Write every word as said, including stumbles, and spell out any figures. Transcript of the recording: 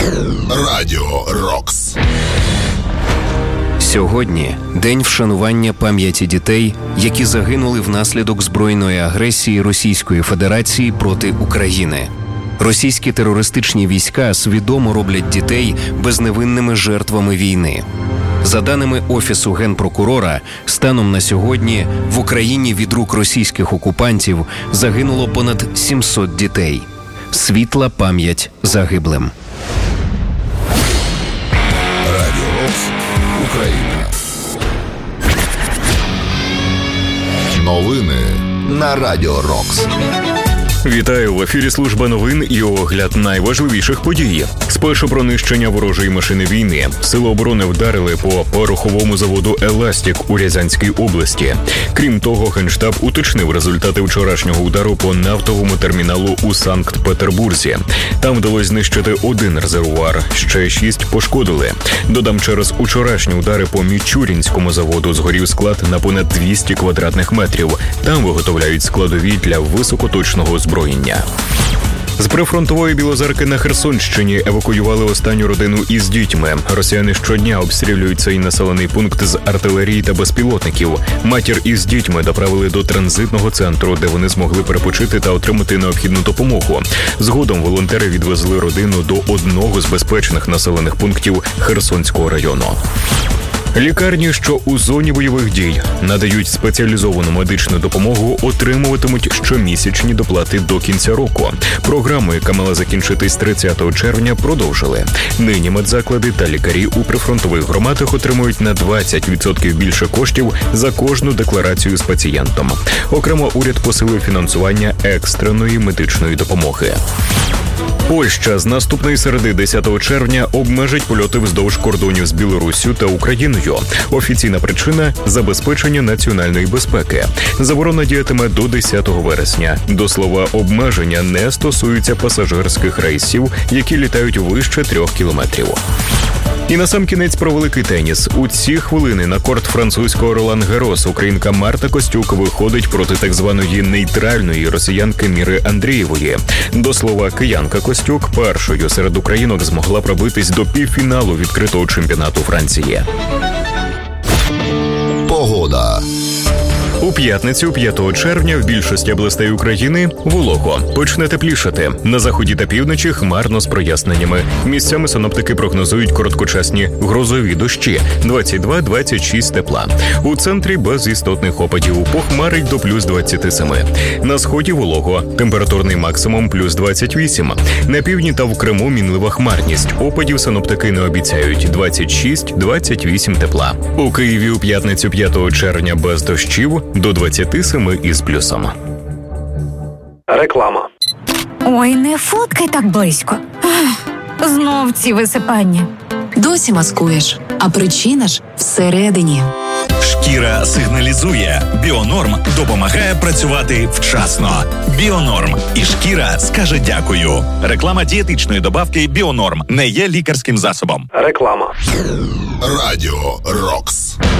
Радіо Рокс. Сьогодні день вшанування пам'яті дітей, які загинули внаслідок збройної агресії Російської Федерації проти України. Російські терористичні війська свідомо роблять дітей безневинними жертвами війни. За даними Офісу Генпрокурора, станом на сьогодні в Україні від рук російських окупантів загинуло понад сімсот дітей. Світла пам'ять загиблим. Радіо Рокс, Україна. Новини на Радіо Рокс. Вітаю, в ефірі служба новин і огляд найважливіших подій. Спершу про нищення ворожої машини війни. Сили оборони вдарили по пороховому заводу «Еластік» у Рязанській області. Крім того, Генштаб уточнив результати вчорашнього удару по нафтовому терміналу у Санкт-Петербурзі. Там вдалося знищити один резервуар, ще шість пошкодили. Додам, через учорашні удари по Мічурінському заводу згорів склад на понад двісті квадратних метрів. Там виготовляють складові для високоточного озброєння. З прифронтової Білозерки на Херсонщині евакуювали останню родину із дітьми. Росіяни щодня обстрілюють цей населений пункт з артилерії та безпілотників. Матір із дітьми доправили до транзитного центру, де вони змогли перепочити та отримати необхідну допомогу. Згодом волонтери відвезли родину до одного з безпечних населених пунктів Херсонського району. Лікарні, що у зоні бойових дій надають спеціалізовану медичну допомогу, отримуватимуть щомісячні доплати до кінця року. Програму, яка мала закінчитись тридцятого червня, продовжили. Нині медзаклади та лікарі у прифронтових громадах отримують на двадцять відсотків більше коштів за кожну декларацію з пацієнтом. Окремо уряд посилив фінансування екстреної медичної допомоги. Польща з наступної середи десятого червня обмежить польоти вздовж кордонів з Білоруссю та Україною. Офіційна причина – забезпечення національної безпеки. Заборона діятиме до десятого вересня. До слова, обмеження не стосуються пасажирських рейсів, які літають вище трьох кілометрів. І насамкінець про великий теніс. У ці хвилини на корт французького Ролан Гарос українка Марта Костюк виходить проти так званої нейтральної росіянки Міри Андрієвої. До слова, киянка Костюк першою серед українок змогла пробитись до півфіналу відкритого чемпіонату Франції. Погода. У п'ятницю, п'ятого червня, в більшості областей України волого. Почне теплішати. На заході та півночі хмарно з проясненнями. Місцями синоптики прогнозують короткочасні грозові дощі – двадцять два - двадцять шість тепла. У центрі без істотних опадів, похмарить до плюс двадцять сім. На сході волого. Температурний максимум плюс двадцять вісім. На півдні та в Криму мінлива хмарність. Опадів синоптики не обіцяють – двадцять шість - двадцять вісім тепла. У Києві у п'ятницю, п'ятого червня, без дощів до двадцять сім із плюсом. Реклама. Ой, не фоткай так близько. Ах, знов ці висипання. Досі маскуєш, а причина ж всередині. Шкіра сигналізує. Біонорм допомагає працювати вчасно. Біонорм. І шкіра скаже дякую. Реклама дієтичної добавки Біонорм не є лікарським засобом. Реклама. Радіо Рокс.